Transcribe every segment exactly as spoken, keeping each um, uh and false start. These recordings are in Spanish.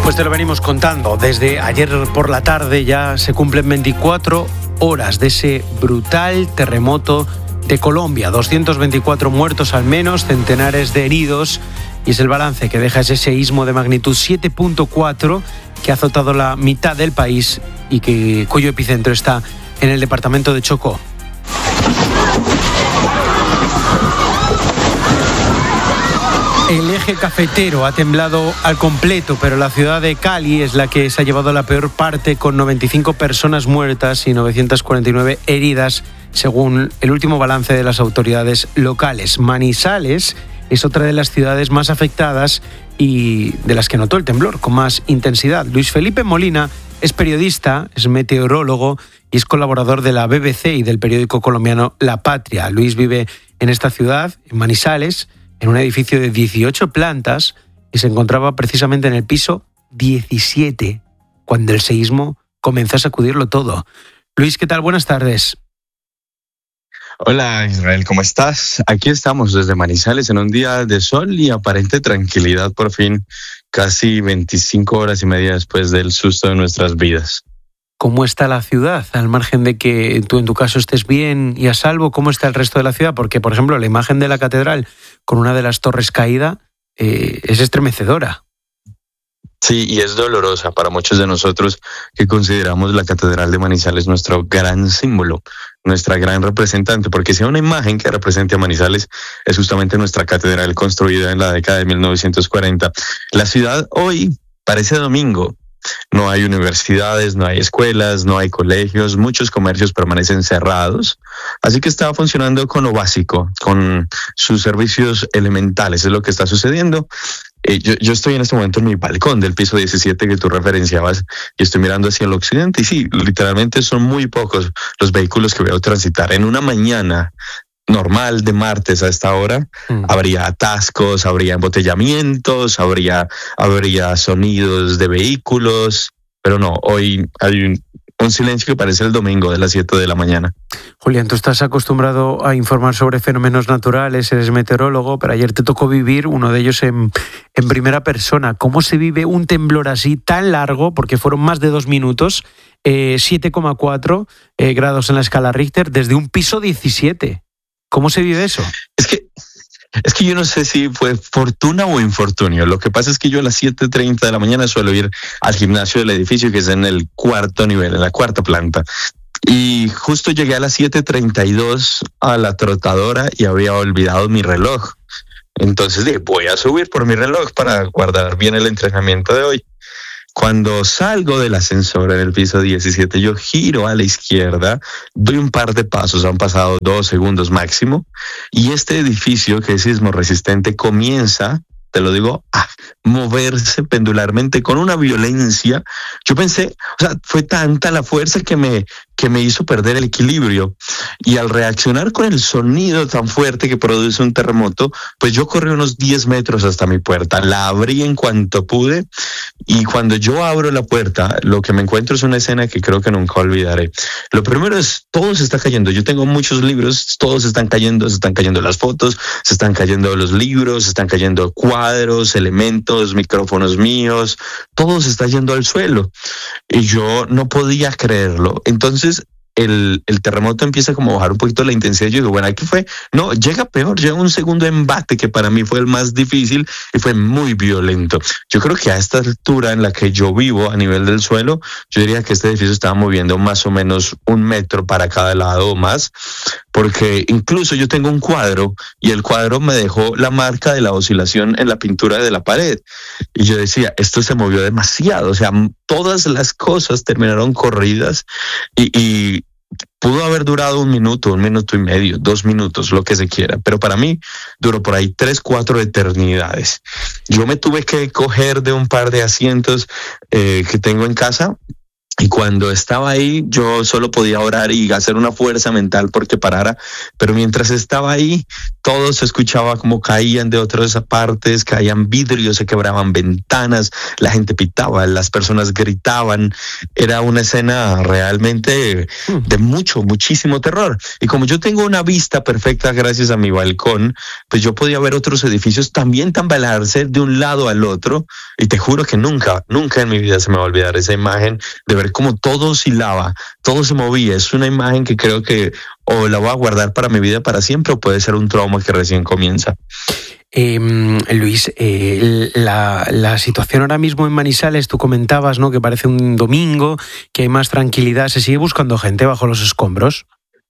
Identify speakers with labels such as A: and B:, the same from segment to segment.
A: Pues te lo venimos contando. Desde ayer por la tarde ya se cumplen veinticuatro horas de ese brutal terremoto de Colombia. doscientos veinticuatro muertos al menos, centenares de heridos. Y es el balance que deja ese seísmo de magnitud siete punto cuatro que ha azotado la mitad del país y que, cuyo epicentro está en el departamento de Chocó. El eje cafetero ha temblado al completo, pero la ciudad de Cali es la que se ha llevado la peor parte, con noventa y cinco personas muertas y novecientas cuarenta y nueve heridas, según el último balance de las autoridades locales. Manizales es otra de las ciudades más afectadas y de las que notó el temblor con más intensidad. Luis Felipe Molina es periodista, es meteorólogo y es colaborador de la B B C y del periódico colombiano La Patria. Luis vive en esta ciudad, en Manizales, en un edificio de dieciocho plantas, y se encontraba precisamente en el piso diecisiete, cuando el seísmo comenzó a sacudirlo todo. Luis, ¿qué tal? Buenas tardes.
B: Hola Israel, ¿cómo estás? Aquí estamos desde Manizales en un día de sol y aparente tranquilidad, por fin, casi veinticinco horas y media después del susto de nuestras vidas.
A: ¿Cómo está la ciudad? Al margen de que tú en tu caso estés bien y a salvo, ¿cómo está el resto de la ciudad? Porque, por ejemplo, la imagen de la catedral con una de las torres caída eh, es estremecedora.
B: Sí, y es dolorosa para muchos de nosotros que consideramos la Catedral de Manizales nuestro gran símbolo, nuestra gran representante, porque si hay una imagen que represente a Manizales es justamente nuestra catedral construida en la década de mil novecientos cuarenta. La ciudad hoy parece domingo. No hay universidades, no hay escuelas, no hay colegios, muchos comercios permanecen cerrados, así que está funcionando con lo básico, con sus servicios elementales, es lo que está sucediendo. Eh, yo, yo estoy en este momento en mi balcón del piso diecisiete que tú referenciabas y estoy mirando hacia el occidente y sí, literalmente son muy pocos los vehículos que veo transitar. En una mañana normal de martes a esta hora, mm. habría atascos, habría embotellamientos, habría, habría sonidos de vehículos, pero no, hoy hay un, un silencio que parece el domingo de las siete de la mañana.
A: Julián, tú estás acostumbrado a informar sobre fenómenos naturales, eres meteorólogo, pero ayer te tocó vivir uno de ellos en, en primera persona. ¿Cómo se vive un temblor así tan largo? Porque fueron más de dos minutos, eh, siete coma cuatro eh, grados en la escala Richter, desde un piso diecisiete. ¿Cómo se vive eso?
B: Es que, es que yo no sé si fue fortuna o infortunio. Lo que pasa es que yo a las siete treinta de la mañana suelo ir al gimnasio del edificio, que es en el cuarto nivel, en la cuarta planta. Y justo llegué a las siete treinta y dos a la trotadora y había olvidado mi reloj. Entonces dije, voy a subir por mi reloj para guardar bien el entrenamiento de hoy. Cuando salgo del ascensor en el piso diecisiete, yo giro a la izquierda, doy un par de pasos, han pasado dos segundos máximo, y este edificio, que es sismo resistente, comienza, te lo digo, a moverse pendularmente con una violencia. Yo pensé, o sea, fue tanta la fuerza que me, que me hizo perder el equilibrio. Y al reaccionar con el sonido tan fuerte que produce un terremoto, pues yo corrí unos diez metros hasta mi puerta. La abrí en cuanto pude y cuando yo abro la puerta, lo que me encuentro es una escena que creo que nunca olvidaré. Lo primero es, todo se está cayendo. Yo tengo muchos libros, todos están cayendo, se están cayendo las fotos, se están cayendo los libros, se están cayendo cuadros, elementos, micrófonos míos, todo se está yendo al suelo. Y yo no podía creerlo. Entonces, El, el terremoto empieza como a bajar un poquito la intensidad. Yo digo, bueno, ¿qué fue? No, llega peor, llega un segundo embate que para mí fue el más difícil y fue muy violento. Yo creo que a esta altura en la que yo vivo, a nivel del suelo, yo diría que este edificio estaba moviendo más o menos un metro para cada lado o más, porque incluso yo tengo un cuadro y el cuadro me dejó la marca de la oscilación en la pintura de la pared. Y yo decía, esto se movió demasiado, o sea, todas las cosas terminaron corridas y, y pudo haber durado un minuto, un minuto y medio, dos minutos, lo que se quiera, pero para mí duró por ahí tres, cuatro eternidades. Yo me tuve que coger de un par de asientos eh, que tengo en casa Y cuando estaba ahí, yo solo podía orar y hacer una fuerza mental porque parara. Pero mientras estaba ahí, todo se escuchaba como caían de otras partes, caían vidrios, se quebraban ventanas, la gente pitaba, las personas gritaban. Era una escena realmente de mucho, muchísimo terror. Y como yo tengo una vista perfecta gracias a mi balcón, pues yo podía ver otros edificios también tambalearse de un lado al otro. Y te juro que nunca, nunca en mi vida se me va a olvidar esa imagen de ver como todo oscilaba, todo se movía. Es una imagen que creo que o la voy a guardar para mi vida para siempre o puede ser un trauma que recién comienza.
A: Eh, Luis, eh, la, la situación ahora mismo en Manizales, tú comentabas, ¿no?, que parece un domingo, que hay más tranquilidad. ¿Se sigue buscando gente bajo los escombros?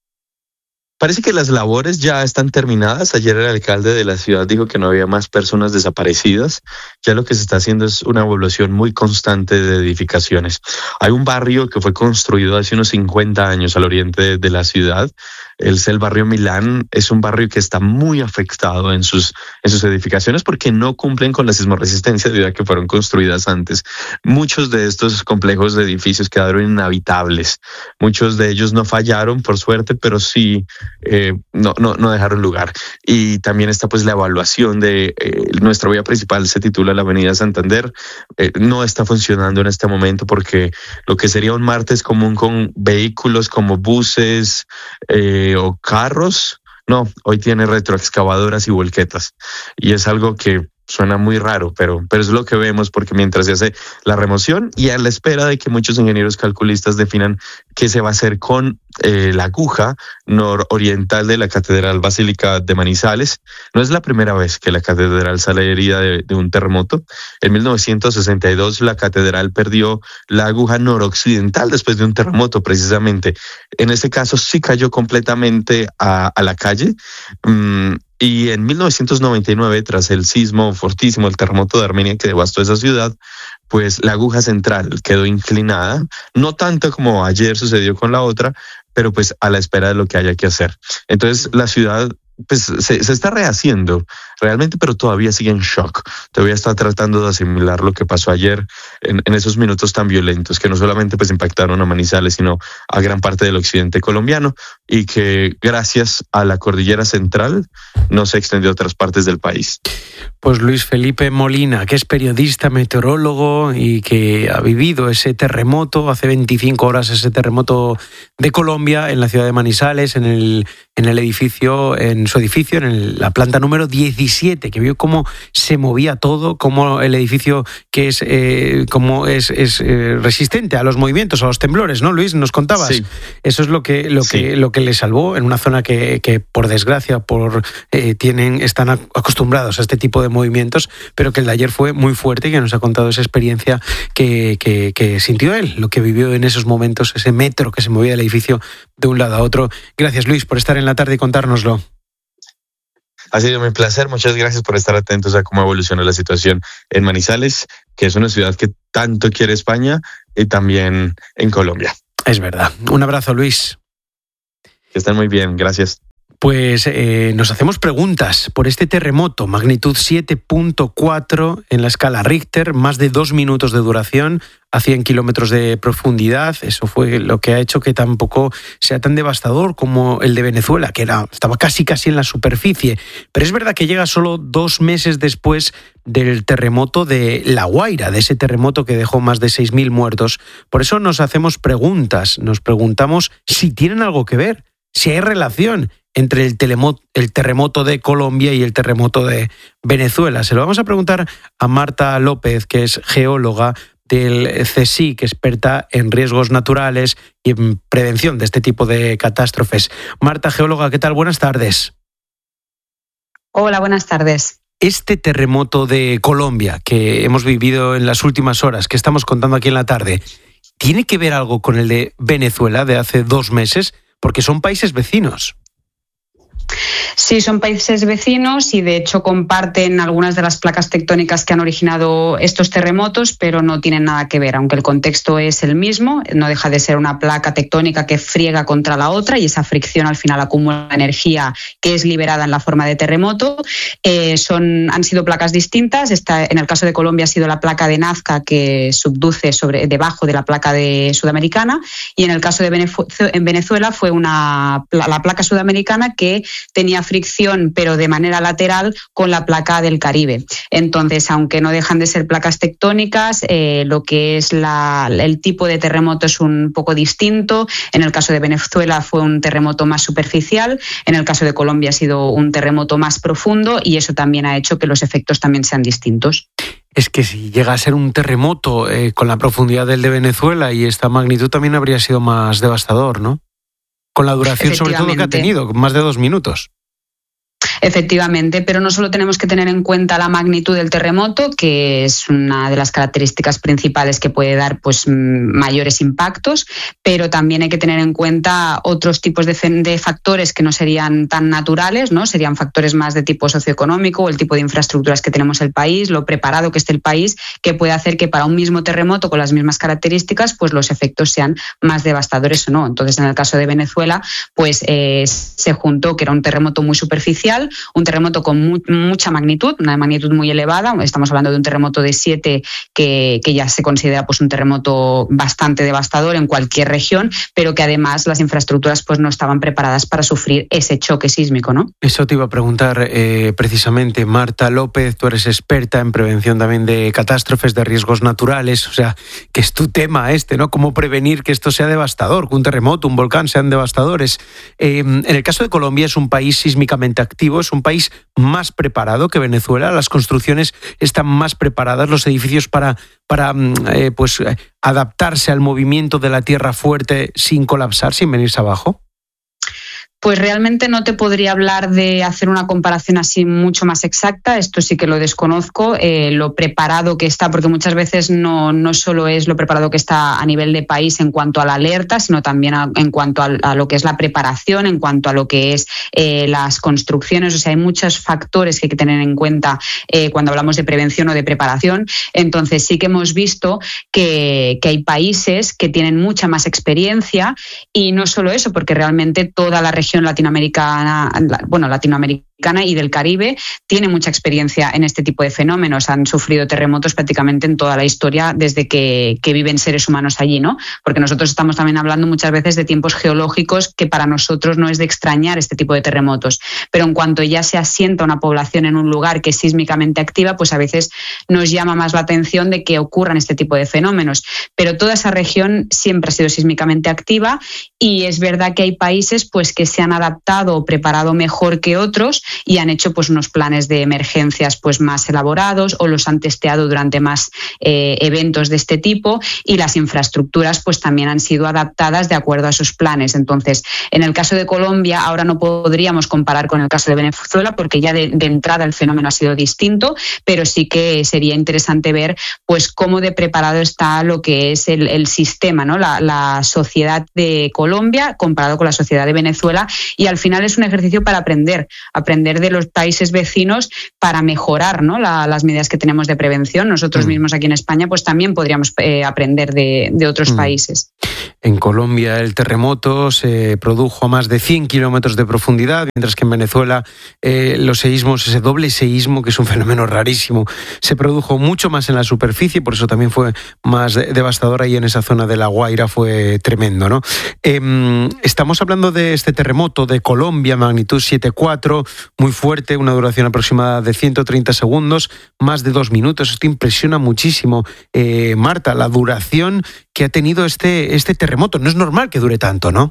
B: Parece que las labores ya están terminadas. Ayer el alcalde de la ciudad dijo que no había más personas desaparecidas. Ya lo que se está haciendo es una evaluación muy constante de edificaciones. Hay un barrio que fue construido hace unos cincuenta años al oriente de, de la ciudad. Es el barrio Milán. Es un barrio que está muy afectado en sus, en sus edificaciones porque no cumplen con la sismoresistencia debido a que fueron construidas antes. Muchos de estos complejos de edificios quedaron inhabitables. Muchos de ellos no fallaron, por suerte, pero sí Eh, no, no, no dejaron lugar. Y también está pues la evaluación de eh, nuestra vía principal, se titula la Avenida Santander. Eh, no está funcionando en este momento porque lo que sería un martes común con vehículos como buses eh, o carros, no, hoy tiene retroexcavadoras y volquetas. Y es algo que suena muy raro, pero, pero es lo que vemos porque mientras se hace la remoción y a la espera de que muchos ingenieros calculistas definan qué se va a hacer con eh, la aguja nororiental de la Catedral Basílica de Manizales. No es la primera vez que la catedral sale herida de, de un terremoto. En mil novecientos sesenta y dos la catedral perdió la aguja noroccidental después de un terremoto precisamente. En este caso sí cayó completamente a, a la calle. Mm, Y en mil novecientos noventa y nueve, tras el sismo fortísimo, el terremoto de Armenia que devastó esa ciudad, pues la aguja central quedó inclinada, no tanto como ayer sucedió con la otra, pero pues a la espera de lo que haya que hacer. Entonces la ciudad pues se, se está rehaciendo realmente, pero todavía sigue en shock. Todavía está tratando de asimilar lo que pasó ayer en, en esos minutos tan violentos que no solamente pues impactaron a Manizales, sino a gran parte del occidente colombiano y que gracias a la cordillera central no se extendió a otras partes del país.
A: Pues Luis Felipe Molina, que es periodista, meteorólogo y que ha vivido ese terremoto, hace veinticinco horas ese terremoto de Colombia en la ciudad de Manizales, en el, en el edificio, en su edificio, en el, la planta número diecisiete, que vio cómo se movía todo, cómo el edificio que es, eh, cómo es, es eh, resistente a los movimientos, a los temblores, ¿no, Luis? Nos contabas.
B: Sí.
A: Eso es lo que, lo que, sí. lo que le salvó en una zona que, que por desgracia, por eh, tienen, están acostumbrados a este tipo de movimientos, pero que el de ayer fue muy fuerte y que nos ha contado esa experiencia que, que, que sintió él, lo que vivió en esos momentos, ese metro que se movía del edificio de un lado a otro. Gracias, Luis, por estar en la tarde y contárnoslo.
B: Ha sido mi placer, muchas gracias por estar atentos a cómo evoluciona la situación en Manizales, que es una ciudad que tanto quiere España y también en Colombia.
A: Es verdad. Un abrazo, Luis.
B: Que estén muy bien, gracias.
A: Pues eh, nos hacemos preguntas por este terremoto, magnitud siete punto cuatro en la escala Richter, más de dos minutos de duración, a cien kilómetros de profundidad. Eso fue lo que ha hecho que tampoco sea tan devastador como el de Venezuela, que era, estaba casi casi en la superficie. Pero es verdad que llega solo dos meses después del terremoto de La Guaira, de ese terremoto que dejó más de seis mil muertos. Por eso nos hacemos preguntas, nos preguntamos si tienen algo que ver, si hay relación entre el, telemo- el terremoto de Colombia y el terremoto de Venezuela. Se lo vamos a preguntar a Marta López, que es geóloga del CSIC, experta en riesgos naturales y en prevención de este tipo de catástrofes. Marta, geóloga, ¿qué tal? Buenas tardes.
C: Hola, buenas tardes.
A: Este terremoto de Colombia que hemos vivido en las últimas horas, que estamos contando aquí en la tarde, ¿tiene que ver algo con el de Venezuela de hace dos meses? Porque son países vecinos.
C: Sí, son países vecinos y de hecho comparten algunas de las placas tectónicas que han originado estos terremotos, pero no tienen nada que ver, aunque el contexto es el mismo, no deja de ser una placa tectónica que friega contra la otra y esa fricción al final acumula energía que es liberada en la forma de terremoto. Eh, son, han sido placas distintas. Esta, en el caso de Colombia ha sido la placa de Nazca que subduce sobre, debajo de la placa de sudamericana, y en el caso de Venezuela, en Venezuela fue una, la placa sudamericana que tenía fricción pero de manera lateral con la placa del Caribe. Entonces, aunque no dejan de ser placas tectónicas, eh, lo que es la, el tipo de terremoto es un poco distinto. En el caso de Venezuela fue un terremoto más superficial, en el caso de Colombia ha sido un terremoto más profundo y eso también ha hecho que los efectos también sean distintos.
A: Es que si llega a ser un terremoto eh, con la profundidad del de Venezuela y esta magnitud también habría sido más devastador, ¿no? Con la duración sobre todo que ha tenido, más de dos minutos.
C: Efectivamente, pero no solo tenemos que tener en cuenta la magnitud del terremoto, que es una de las características principales que puede dar pues mayores impactos, pero también hay que tener en cuenta otros tipos de, de factores que no serían tan naturales, ¿no? Serían factores más de tipo socioeconómico o el tipo de infraestructuras que tenemos el país, lo preparado que esté el país, que puede hacer que para un mismo terremoto con las mismas características pues los efectos sean más devastadores o no. Entonces, en el caso de Venezuela, pues eh, se juntó que era un terremoto muy superficial, un terremoto con mu- mucha magnitud, una magnitud muy elevada. Estamos hablando de un terremoto de siete que, que ya se considera pues un terremoto bastante devastador en cualquier región, pero que además las infraestructuras pues no estaban preparadas para sufrir ese choque sísmico, ¿no?
A: Eso te iba a preguntar eh, precisamente, Marta López, tú eres experta en prevención también de catástrofes, de riesgos naturales, o sea, que es tu tema este, ¿no? Cómo prevenir que esto sea devastador, que un terremoto, un volcán sean devastadores. Eh, en el caso de Colombia es un país sísmicamente activo, es un país más preparado que Venezuela, las construcciones están más preparadas, los edificios para, para eh, pues, adaptarse al movimiento de la tierra fuerte sin colapsar, sin venirse abajo.
C: Pues realmente no te podría hablar de hacer una comparación así mucho más exacta, esto sí que lo desconozco, eh, lo preparado que está, porque muchas veces no, no solo es lo preparado que está a nivel de país en cuanto a la alerta, sino también a, en cuanto a, a lo que es la preparación, en cuanto a lo que es eh, las construcciones, o sea, hay muchos factores que hay que tener en cuenta eh, cuando hablamos de prevención o de preparación. Entonces sí que hemos visto que, que hay países que tienen mucha más experiencia y no solo eso, porque realmente toda la región latinoamericana, bueno, latinoamericana y del Caribe tiene mucha experiencia en este tipo de fenómenos. Han sufrido terremotos prácticamente en toda la historia desde que, que viven seres humanos allí, ¿no? Porque nosotros estamos también hablando muchas veces de tiempos geológicos que para nosotros no es de extrañar este tipo de terremotos. Pero en cuanto ya se asienta una población en un lugar que es sísmicamente activa, pues a veces nos llama más la atención de que ocurran este tipo de fenómenos. Pero toda esa región siempre ha sido sísmicamente activa y es verdad que hay países pues que se han adaptado o preparado mejor que otros y han hecho pues unos planes de emergencias pues más elaborados o los han testeado durante más eh, eventos de este tipo y las infraestructuras pues también han sido adaptadas de acuerdo a esos planes. Entonces, en el caso de Colombia ahora no podríamos comparar con el caso de Venezuela porque ya de, de entrada el fenómeno ha sido distinto, pero sí que sería interesante ver pues cómo de preparado está lo que es el, el sistema, ¿no? La, la sociedad de Colombia comparado con la sociedad de Venezuela. Y al final es un ejercicio para aprender, aprender de los países vecinos para mejorar, ¿no? la, las medidas que tenemos de prevención. Nosotros mm. mismos aquí en España pues también podríamos eh, aprender de, de otros mm. países.
A: En Colombia el terremoto se produjo a más de cien kilómetros de profundidad, mientras que en Venezuela eh, los seísmos, ese doble seísmo, que es un fenómeno rarísimo, se produjo mucho más en la superficie, por eso también fue más devastador ahí en esa zona de La Guaira, fue tremendo, ¿no? Eh, estamos hablando de este terremoto de Colombia, magnitud siete coma cuatro, muy fuerte, una duración aproximada de ciento treinta segundos, más de dos minutos. Esto impresiona muchísimo. Eh, Marta, la duración que ha tenido este, este terremoto. No es normal que dure tanto, ¿no?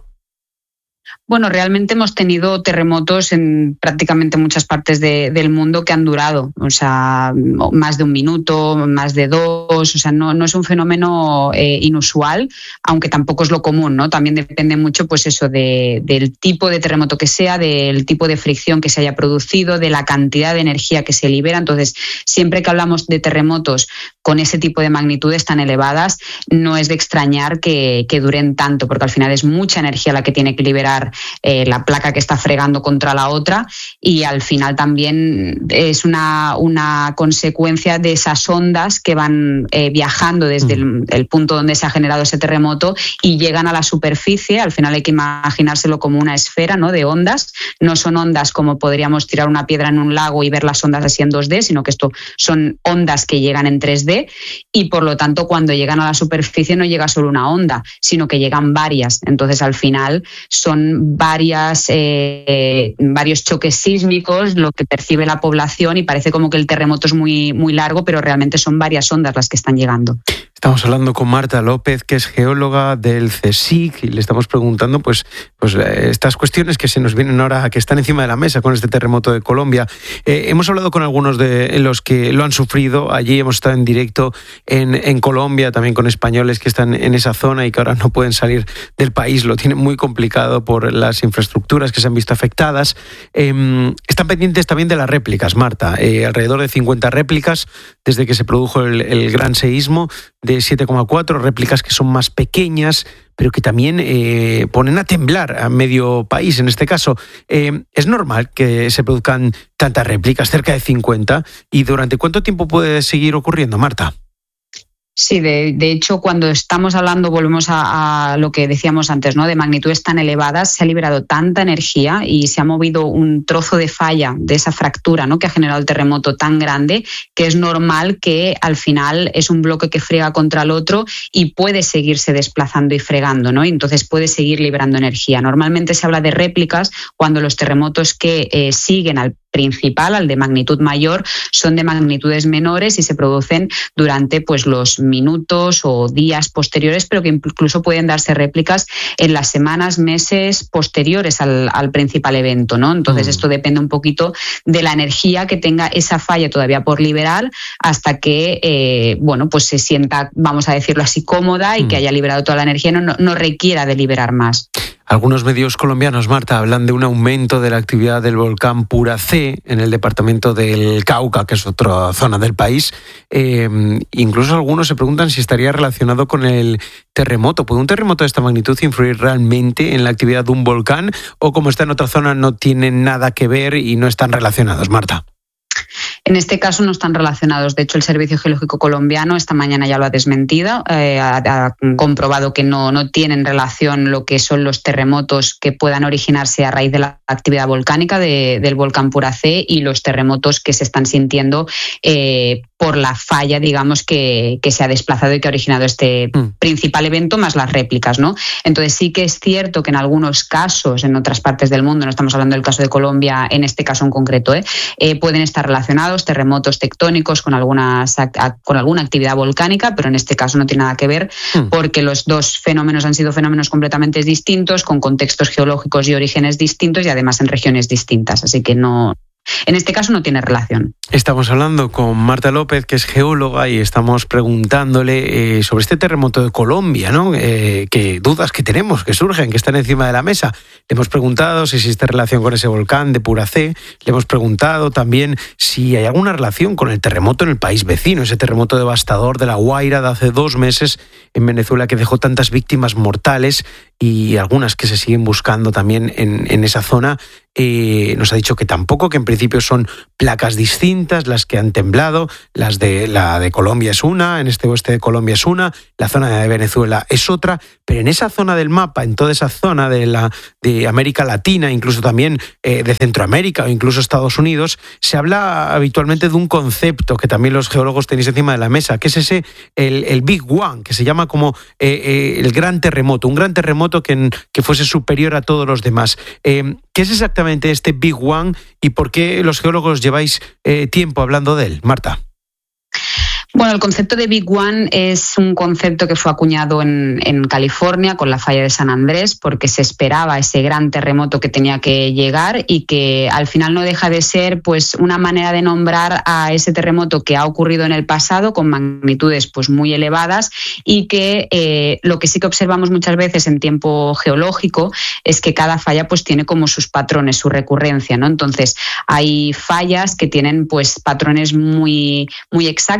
C: Bueno, realmente hemos tenido terremotos en prácticamente muchas partes de, del mundo que han durado, o sea, más de un minuto, más de dos, o sea, no, no es un fenómeno eh, inusual, aunque tampoco es lo común, ¿no? También depende mucho, pues eso, de, del tipo de terremoto que sea, del tipo de fricción que se haya producido, de la cantidad de energía que se libera. Entonces, siempre que hablamos de terremotos con ese tipo de magnitudes tan elevadas, no es de extrañar que, que duren tanto, porque al final es mucha energía la que tiene que liberar equilibrar eh, la placa que está fregando contra la otra, y al final también es una, una consecuencia de esas ondas que van eh, viajando desde el, el punto donde se ha generado ese terremoto y llegan a la superficie. Al final hay que imaginárselo como una esfera, ¿no?, de ondas. No son ondas como podríamos tirar una piedra en un lago y ver las ondas así en dos D, sino que esto son ondas que llegan en tres D, y por lo tanto cuando llegan a la superficie no llega solo una onda, sino que llegan varias. Entonces al final son varias, eh, varios choques sísmicos lo que percibe la población, y parece como que el terremoto es muy, muy largo, pero realmente son varias ondas las que están llegando.
A: Estamos hablando con Marta López, que es geóloga del CSIC, y le estamos preguntando pues, pues estas cuestiones que se nos vienen ahora, que están encima de la mesa con este terremoto de Colombia. Eh, hemos hablado con algunos de los que lo han sufrido. Allí hemos estado en directo en, en Colombia, también con españoles que están en esa zona y que ahora no pueden salir del país. Lo tienen muy complicado por las infraestructuras que se han visto afectadas. Eh, están pendientes también de las réplicas, Marta. Eh, alrededor de cincuenta réplicas desde que se produjo el, el gran seísmo de siete coma cuatro, réplicas que son más pequeñas, pero que también eh, ponen a temblar a medio país en este caso. Eh, ¿Es normal que se produzcan tantas réplicas, cerca de cincuenta? ¿Y durante cuánto tiempo puede seguir ocurriendo, Marta?
C: Sí, de, de hecho, cuando estamos hablando, volvemos a, a lo que decíamos antes, ¿no?, de magnitudes tan elevadas, se ha liberado tanta energía y se ha movido un trozo de falla de esa fractura, ¿no?, que ha generado el terremoto tan grande, que es normal que al final es un bloque que frega contra el otro y puede seguirse desplazando y fregando, ¿no? Y entonces puede seguir liberando energía. Normalmente se habla de réplicas cuando los terremotos que eh, siguen al principal, al de magnitud mayor, son de magnitudes menores y se producen durante pues los minutos o días posteriores, pero que incluso pueden darse réplicas en las semanas, meses posteriores al, al principal evento, ¿no? Entonces mm. esto depende un poquito de la energía que tenga esa falla todavía por liberar, hasta que eh, bueno, pues se sienta, vamos a decirlo así, cómoda y mm. que haya liberado toda la energía, no, no, no requiera de liberar más.
A: Algunos medios colombianos, Marta, hablan de un aumento de la actividad del volcán Pura C en el departamento del Cauca, que es otra zona del país. Eh, incluso algunos se preguntan si estaría relacionado con el terremoto. ¿Puede un terremoto de esta magnitud influir realmente en la actividad de un volcán? ¿O como está en otra zona no tienen nada que ver y no están relacionados, Marta?
C: En este caso no están relacionados. De hecho, el Servicio Geológico Colombiano esta mañana ya lo ha desmentido, eh, ha, ha comprobado que no, no tienen relación lo que son los terremotos que puedan originarse a raíz de la actividad volcánica de, del volcán Pura C y los terremotos que se están sintiendo eh, por la falla, digamos, que, que se ha desplazado y que ha originado este mm. principal evento, más las réplicas, ¿no? Entonces sí que es cierto que en algunos casos, en otras partes del mundo, no estamos hablando del caso de Colombia, en este caso en concreto, ¿eh? Eh, pueden estar relacionados terremotos tectónicos con, algunas, con alguna actividad volcánica, pero en este caso no tiene nada que ver mm. porque los dos fenómenos han sido fenómenos completamente distintos, con contextos geológicos y orígenes distintos y además en regiones distintas, así que no... En este caso no tiene relación.
A: Estamos hablando con Marta López, que es geóloga, y estamos preguntándole eh, sobre este terremoto de Colombia, ¿no? Eh, que dudas que tenemos, que surgen, que están encima de la mesa. Le hemos preguntado si existe relación con ese volcán de Pura C. Le hemos preguntado también si hay alguna relación con el terremoto en el país vecino, ese terremoto devastador de La Guaira de hace dos meses en Venezuela, que dejó tantas víctimas mortales y algunas que se siguen buscando también en, en esa zona. Eh, nos ha dicho que tampoco, que en principio son placas distintas las que han temblado. Las de la de Colombia es una, en este oeste de Colombia es una, la zona de Venezuela es otra, pero en esa zona del mapa, en toda esa zona de la de América Latina, incluso también eh, de Centroamérica o incluso Estados Unidos, se habla habitualmente de un concepto que también los geólogos tenéis encima de la mesa, que es ese el, el Big One, que se llama como eh, eh, el gran terremoto, un gran terremoto que, que fuese superior a todos los demás. Eh, ¿Qué es exactamente este Big One y por qué los geólogos lleváis eh, tiempo hablando de él, Marta?
C: Bueno, el concepto de Big One es un concepto que fue acuñado en, en California con la falla de San Andrés, porque se esperaba ese gran terremoto que tenía que llegar y que al final no deja de ser pues una manera de nombrar a ese terremoto que ha ocurrido en el pasado con magnitudes pues muy elevadas y que eh, lo que sí que observamos muchas veces en tiempo geológico es que cada falla pues tiene como sus patrones, su recurrencia, ¿no? Entonces hay fallas que tienen pues patrones muy, muy exactos, ¿no? De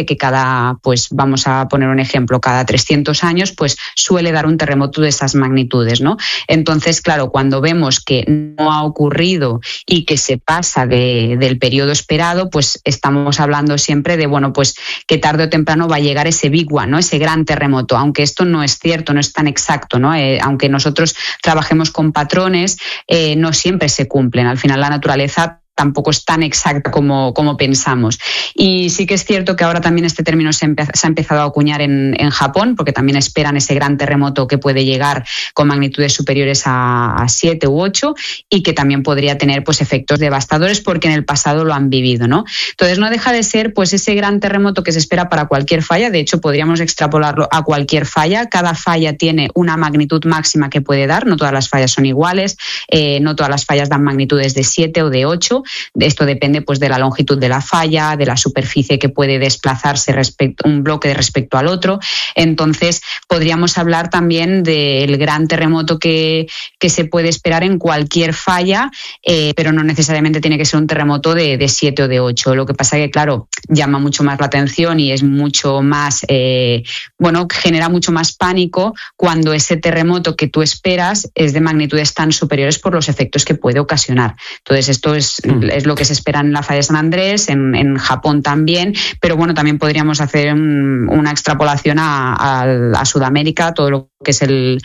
C: que cada, pues vamos a poner un ejemplo, cada trescientos años, pues suele dar un terremoto de esas magnitudes, ¿no? Entonces, claro, cuando vemos que no ha ocurrido y que se pasa de, del periodo esperado, pues estamos hablando siempre de, bueno, pues que tarde o temprano va a llegar ese big one, ¿no? Ese gran terremoto, aunque esto no es cierto, no es tan exacto, ¿no? Eh, aunque nosotros trabajemos con patrones, eh, no siempre se cumplen. Al final la naturaleza tampoco es tan exacta como, como pensamos. Y sí que es cierto que ahora también este término se, empe- se ha empezado a acuñar en, en Japón, porque también esperan ese gran terremoto que puede llegar con magnitudes superiores a, a siete u ocho y que también podría tener pues efectos devastadores porque en el pasado lo han vivido, ¿no? Entonces no deja de ser pues ese gran terremoto que se espera para cualquier falla. De hecho, podríamos extrapolarlo a cualquier falla. Cada falla tiene una magnitud máxima que puede dar. No todas las fallas son iguales, eh, no todas las fallas dan magnitudes de siete o de ocho. Esto depende pues de la longitud de la falla, de la superficie que puede desplazarse respecto, un bloque respecto al otro. Entonces podríamos hablar también del gran terremoto que, que se puede esperar en cualquier falla, eh, pero no necesariamente tiene que ser un terremoto de, de siete o de ocho. Lo que pasa es que, claro, llama mucho más la atención y es mucho más, eh, bueno, genera mucho más pánico cuando ese terremoto que tú esperas es de magnitudes tan superiores por los efectos que puede ocasionar. Entonces esto es es lo que se espera en la falla de San Andrés, en, en Japón también, pero bueno, también podríamos hacer un, una extrapolación a, a, a Sudamérica, todo lo que es el,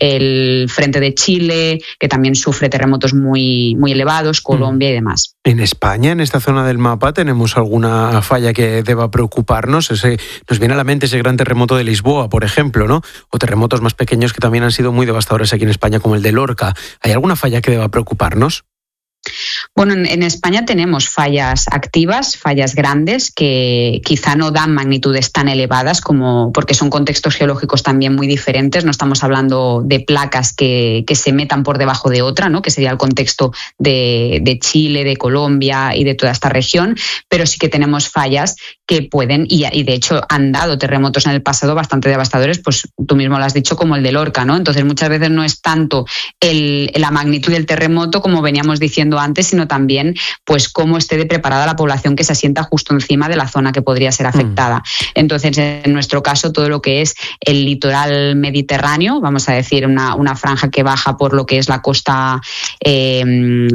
C: el frente de Chile, que también sufre terremotos muy, muy elevados, Colombia y demás.
A: En España, en esta zona del mapa, ¿tenemos alguna falla que deba preocuparnos? Ese, nos viene a la mente ese gran terremoto de Lisboa, por ejemplo, ¿no? O terremotos más pequeños que también han sido muy devastadores aquí en España, como el de Lorca. ¿Hay alguna falla que deba preocuparnos?
C: Bueno, en, en España tenemos fallas activas, fallas grandes, que quizá no dan magnitudes tan elevadas como porque son contextos geológicos también muy diferentes. No estamos hablando de placas que, que se metan por debajo de otra, ¿no? Que sería el contexto de, de Chile, de Colombia y de toda esta región, pero sí que tenemos fallas que pueden, y, y de hecho han dado terremotos en el pasado bastante devastadores, pues tú mismo lo has dicho, como el de Lorca, ¿no? Entonces muchas veces no es tanto el, la magnitud del terremoto, como veníamos diciendo antes, sino también pues cómo esté de preparada la población que se asienta justo encima de la zona que podría ser afectada. Mm. Entonces, en nuestro caso, todo lo que es el litoral mediterráneo, vamos a decir una, una franja que baja por lo que es la costa eh,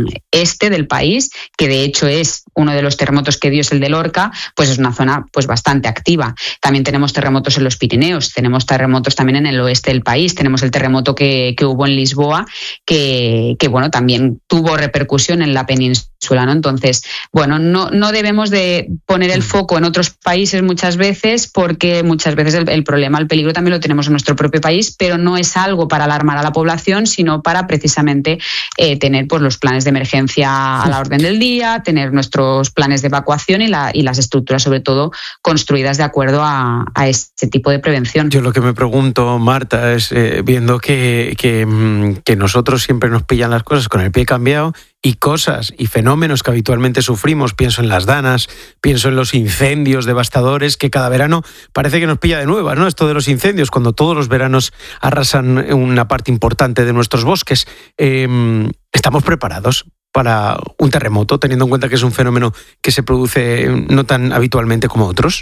C: este del país, que de hecho es uno de los terremotos que dio es el de Lorca, pues es una zona pues bastante activa. También tenemos terremotos en los Pirineos, tenemos terremotos también en el oeste del país, tenemos el terremoto que, que hubo en Lisboa, que, que bueno, también tuvo repercusión en la península, ¿no? Entonces, bueno, no, no debemos de poner el foco en otros países muchas veces, porque muchas veces el, el problema, el peligro también lo tenemos en nuestro propio país, pero no es algo para alarmar a la población, sino para precisamente eh, tener pues los planes de emergencia a la orden del día, tener nuestros planes de evacuación y, la, y las estructuras, sobre todo, construidas de acuerdo a, a este tipo de prevención.
A: Yo lo que me pregunto, Marta, es eh, viendo que, que, que nosotros siempre nos pillan las cosas con el pie cambiado, y cosas y fenómenos que habitualmente sufrimos, pienso en las danas, pienso en los incendios devastadores que cada verano parece que nos pilla de nuevas, ¿no? Esto de los incendios, cuando todos los veranos arrasan una parte importante de nuestros bosques. Eh, ¿Estamos preparados para un terremoto, teniendo en cuenta que es un fenómeno que se produce no tan habitualmente como otros?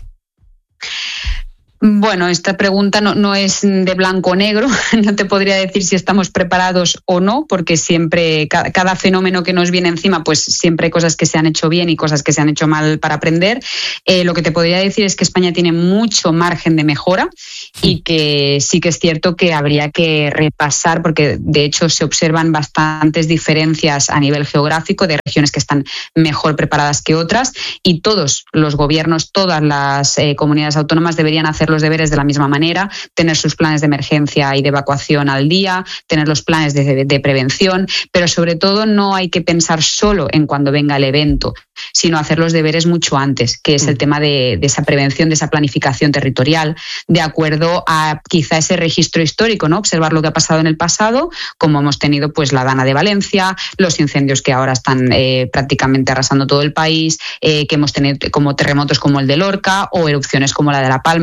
C: Bueno, esta pregunta no, no es de blanco o negro, no te podría decir si estamos preparados o no, porque siempre, cada, cada fenómeno que nos viene encima, pues siempre hay cosas que se han hecho bien y cosas que se han hecho mal para aprender. Eh, lo que te podría decir es que España tiene mucho margen de mejora y que sí que es cierto que habría que repasar, porque de hecho se observan bastantes diferencias a nivel geográfico de regiones que están mejor preparadas que otras, y todos los gobiernos, todas las eh, comunidades autónomas deberían hacer los deberes de la misma manera, tener sus planes de emergencia y de evacuación al día, tener los planes de, de, de prevención, pero sobre todo no hay que pensar solo en cuando venga el evento, sino hacer los deberes mucho antes, que es el tema de, de esa prevención, de esa planificación territorial, de acuerdo a quizá ese registro histórico, ¿no? Observar lo que ha pasado en el pasado, como hemos tenido pues la Dana de Valencia, los incendios que ahora están eh, prácticamente arrasando todo el país, eh, que hemos tenido como terremotos como el de Lorca o erupciones como la de La Palma. Observar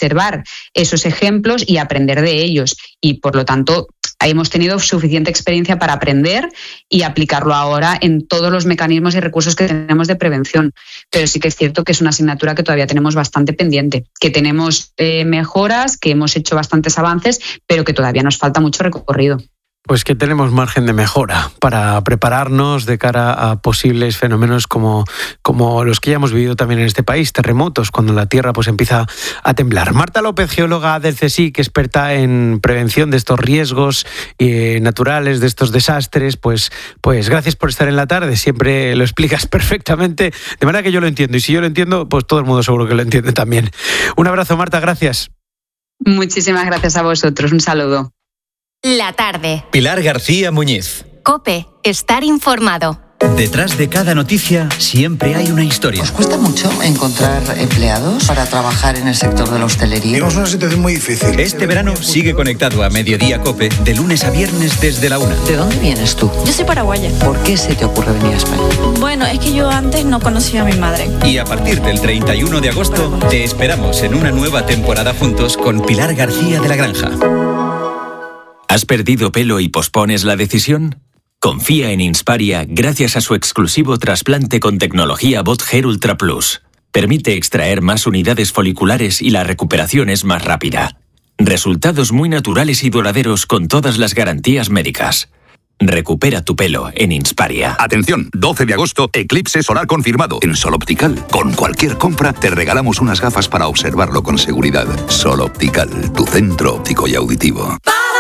C: observar esos ejemplos y aprender de ellos. Y por lo tanto, hemos tenido suficiente experiencia para aprender y aplicarlo ahora en todos los mecanismos y recursos que tenemos de prevención. Pero sí que es cierto que es una asignatura que todavía tenemos bastante pendiente, que tenemos eh, mejoras, que hemos hecho bastantes avances, pero que todavía nos falta mucho recorrido.
A: Pues que tenemos margen de mejora para prepararnos de cara a posibles fenómenos como, como los que ya hemos vivido también en este país, terremotos, cuando la tierra pues empieza a temblar. Marta López, geóloga del CSIC, experta en prevención de estos riesgos eh, naturales, de estos desastres, pues, pues gracias por estar en la tarde, siempre lo explicas perfectamente, de manera que yo lo entiendo, y si yo lo entiendo, pues todo el mundo seguro que lo entiende también. Un abrazo, Marta, gracias.
C: Muchísimas gracias a vosotros, un saludo.
D: La tarde.
E: Pilar García Muñiz.
D: COPE. Estar informado.
E: Detrás de cada noticia siempre hay una historia.
F: ¿Os cuesta mucho encontrar empleados para trabajar en el sector de la hostelería?
G: Tenemos una situación muy difícil.
E: Este verano sigue conectado a Mediodía COPE de lunes a viernes desde la una.
F: ¿De dónde vienes tú?
H: Yo soy paraguaya.
F: ¿Por qué se te ocurre venir a España?
H: Bueno, es que yo antes no conocía a mi madre.
E: Y a partir del treinta y uno de agosto te esperamos en una nueva temporada juntos con Pilar García de la Granja.
I: ¿Has perdido pelo y pospones la decisión? Confía en Insparia gracias a su exclusivo trasplante con tecnología Bot Hair Ultra Plus. Permite extraer más unidades foliculares y la recuperación es más rápida. Resultados muy naturales y duraderos con todas las garantías médicas. Recupera tu pelo en Insparia.
J: Atención, doce de agosto, eclipse solar confirmado en Sol Optical. Con cualquier compra te regalamos unas gafas para observarlo con seguridad. Sol Optical, tu centro óptico y auditivo.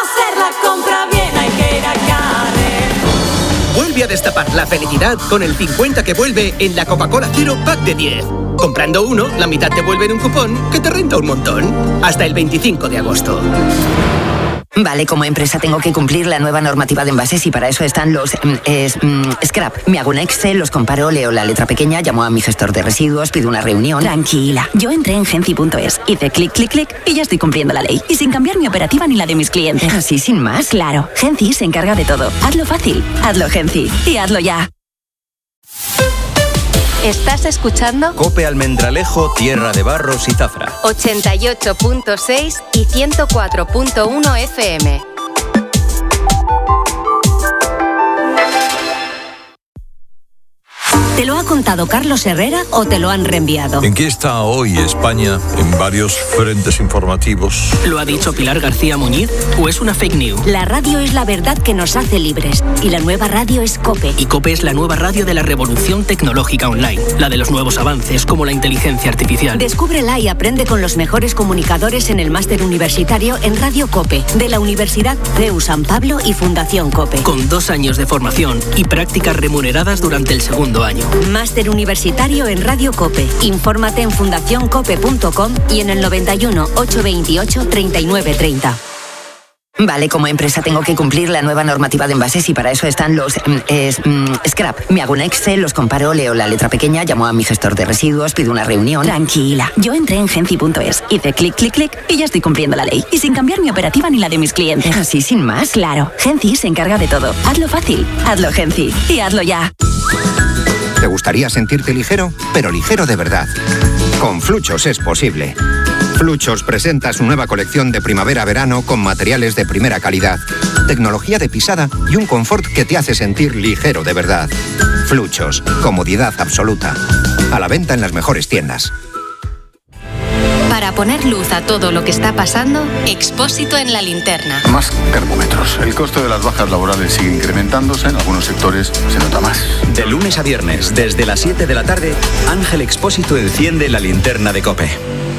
K: Vuelve a destapar la felicidad con el cincuenta que vuelve en la Coca-Cola Cero Pack de diez. Comprando uno, la mitad te vuelve en un cupón que te renta un montón. Hasta el veinticinco de agosto.
L: Vale, como empresa tengo que cumplir la nueva normativa de envases y para eso están los eh, scrap. Me hago un Excel, los comparo, leo la letra pequeña, llamo a mi gestor de residuos, pido una reunión.
M: Tranquila, yo entré en Genci punto es, hice clic, clic, clic y ya estoy cumpliendo la ley. Y sin cambiar mi operativa ni la de mis clientes.
L: ¿Así sin más?
M: Claro, Genci se encarga de todo. Hazlo fácil, hazlo Genci y hazlo ya.
D: ¿Estás escuchando?
E: COPE Almendralejo, Tierra de Barros y Zafra.
D: ochenta y ocho punto seis y ciento cuatro punto uno F M.
M: ¿Te lo ha contado Carlos Herrera o te lo han reenviado?
N: ¿En qué está hoy España en varios frentes informativos?
O: ¿Lo ha dicho Pilar García Muñiz o es una fake news?
M: La radio es la verdad que nos hace libres y la nueva radio es COPE.
O: Y COPE es la nueva radio de la revolución tecnológica online, la de los nuevos avances como la inteligencia artificial.
M: Descúbrela y aprende con los mejores comunicadores en el máster universitario en Radio COPE de la Universidad C E U San Pablo y Fundación COPE.
O: Con dos años de formación y prácticas remuneradas durante el segundo año.
M: Máster universitario en Radio COPE. Infórmate en fundación cope punto com y en el noventa y uno, ochocientos veintiocho, treinta y nueve treinta.
L: Vale, como empresa tengo que cumplir la nueva normativa de envases y para eso están los eh, scrap. Me hago un Excel, los comparo, leo la letra pequeña, llamo a mi gestor de residuos, pido una reunión.
M: Tranquila, yo entré en Genci punto es, hice clic, clic, clic y ya estoy cumpliendo la ley. Y sin cambiar mi operativa ni la de mis clientes.
L: ¿Así sin más?
M: Claro, Genci se encarga de todo. Hazlo fácil, hazlo Genci y hazlo ya.
P: ¿Te gustaría sentirte ligero? Pero ligero de verdad. Con Fluchos es posible. Fluchos presenta su nueva colección de primavera-verano con materiales de primera calidad, tecnología de pisada y un confort que te hace sentir ligero de verdad. Fluchos, comodidad absoluta. A la venta en las mejores tiendas.
D: Para poner luz a todo lo que está pasando, Expósito en la linterna.
Q: Más termómetros. El coste de las bajas laborales sigue incrementándose. En algunos sectores se nota más.
E: De lunes a viernes, desde las siete de la tarde, Ángel Expósito enciende la linterna de COPE.